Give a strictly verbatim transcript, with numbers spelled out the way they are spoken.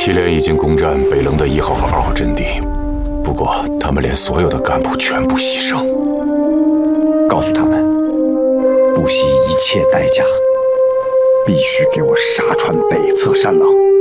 祁连已经攻占北棱的一号和二号阵地，不过他们连所有的干部全部牺牲。 告诉他们，不惜一切代价，必须给我杀穿北侧山狼。